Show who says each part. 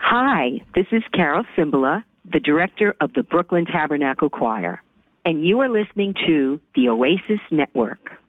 Speaker 1: Hi, this is Carol Cimbala, the director of the Brooklyn Tabernacle Choir, and you are listening to the Oasis Network.